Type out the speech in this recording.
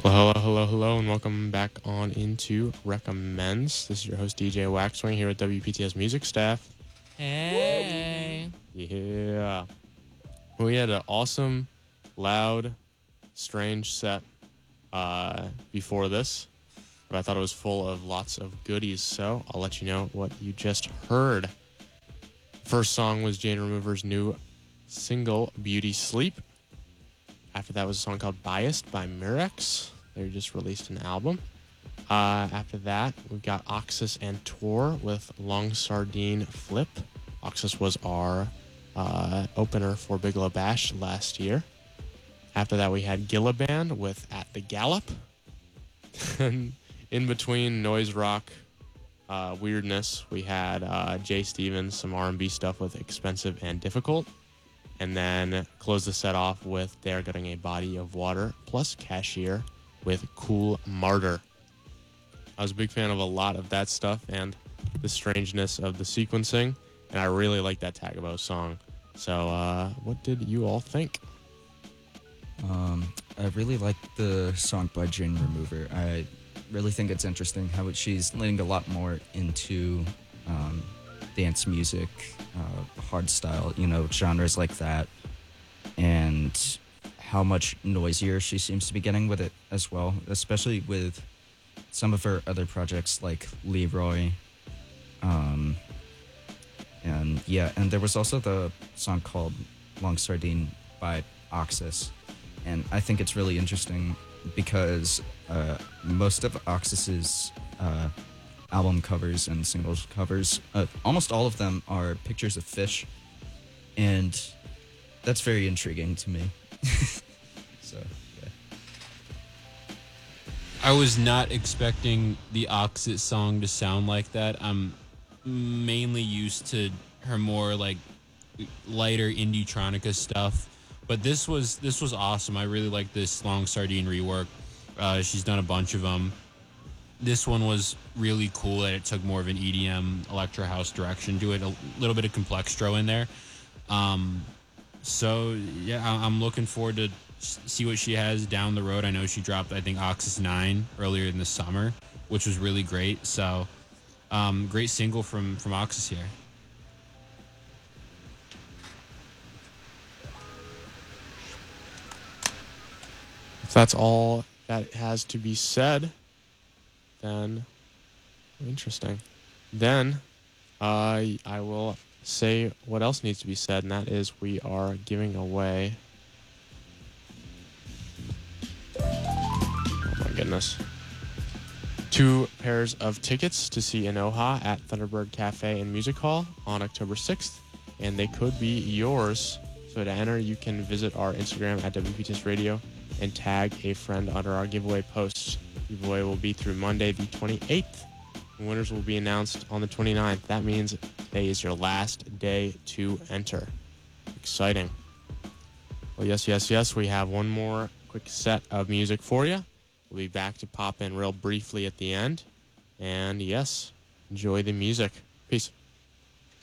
Hello, and welcome back on into Recommends. This is your host, DJ Waxwing, here with WPTS Music Staff. Hey. Yeah. We had an awesome, loud, strange set before this, but I thought it was full of lots of goodies, so I'll let you know what you just heard. First song was Jane Remover's new single, Beauty Sleep. After that was a song called Biased by Mirex. They just released an album. After that, we got Oxus and Tor with Long Sardine Flip. Oxus was our opener for Bigelow Bash last year. After that, we had Gilliband with At the Gallop. And in between noise rock weirdness, we had Jay Stevens, some R&B stuff with Expensive and Difficult. And then close the set off with They're Getting a Body of Water plus Cashier with Cool Martyr. I was a big fan of a lot of that stuff and the strangeness of the sequencing, and I really like that Tagabo song. So what did you all think? I really like the song by Jane Remover. I really think it's interesting how she's leaning a lot more into dance music, hardstyle, genres like that, and how much noisier she seems to be getting with it as well, especially with some of her other projects like Leroy. And there was also the song called Long Sardine by Oxus. And I think it's really interesting because most of Oxus's album covers and singles covers, almost all of them are pictures of fish, and that's very intriguing to me. So, yeah. I was not expecting the Oxus song to sound like that. I'm mainly used to her more like lighter indie-tronica stuff, but this was awesome. I really like this Long Sardine rework. She's done a bunch of them. This one was really cool that it took more of an EDM electro house direction to it, a little bit of Complextro in there. So yeah, I'm looking forward to see what she has down the road. I know she dropped, I think, Oxus 9 earlier in the summer, which was really great. So great single from Oxus here. If that's all that has to be said, then interesting. Then I will say what else needs to be said, and that is we are giving away. Oh my goodness. 2 pairs of tickets to see Inoha at Thunderbird Cafe and Music Hall on October 6th, and they could be yours. So to enter, you can visit our Instagram at WPTS Radio and tag a friend under our giveaway posts. Giveaway will be through Monday the 28th. The winners will be announced on the 29th. That means today is your last day to enter. Exciting. Well, yes, we have one more quick set of music for you. We'll be back to pop in real briefly at the end. And yes, enjoy the music. Peace.